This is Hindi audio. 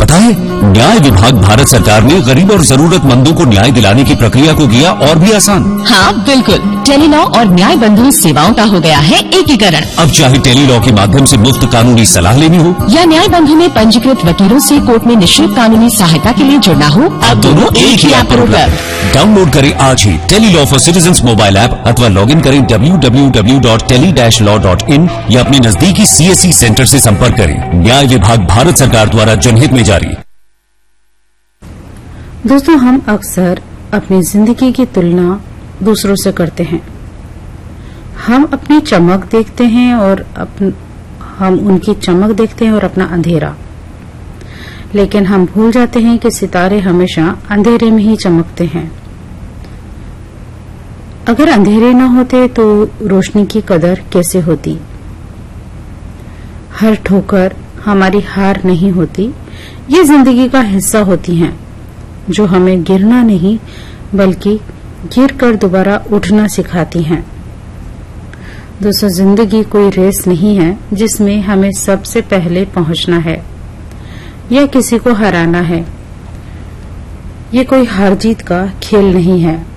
पता है, न्याय विभाग भारत सरकार ने गरीब और जरूरतमंदों को न्याय दिलाने की प्रक्रिया को किया और भी आसान। हाँ बिल्कुल, टेलीलॉ और न्याय बंधु सेवाओं का हो गया है एकीकरण। अब चाहे टेलीलॉ के माध्यम से मुफ्त कानूनी सलाह लेनी हो या न्याय बंधु में पंजीकृत वकीलों से कोर्ट में निःशुल्क कानूनी सहायता के लिए जुड़ना हो, अब दोनों एक ही ऐप पर उपलब्ध। डाउनलोड करें आज ही Tele-Law for citizens mobile app अथवा लॉग इन करें www.tele-law.in या अपने नजदीकी CSC सेंटर से संपर्क करें। न्याय विभाग भारत सरकार द्वारा जनहित में जारी। दोस्तों, हम अक्सर अपनी जिंदगी की तुलना दूसरों से करते हैं। हम अपनी चमक देखते हैं और हम उनकी चमक देखते हैं और अपना अंधेरा, लेकिन हम भूल जाते हैं कि सितारे हमेशा अंधेरे में ही चमकते हैं। अगर अंधेरे न होते तो रोशनी की कदर कैसे होती। हर ठोकर हमारी हार नहीं होती, ये जिंदगी का हिस्सा होती हैं, जो हमें गिरना नहीं बल्कि गिरकर दोबारा उठना सिखाती हैं। दोस्तों, जिंदगी कोई रेस नहीं है जिसमें हमें सबसे पहले पहुंचना है या किसी को हराना है। ये कोई हार जीत का खेल नहीं है।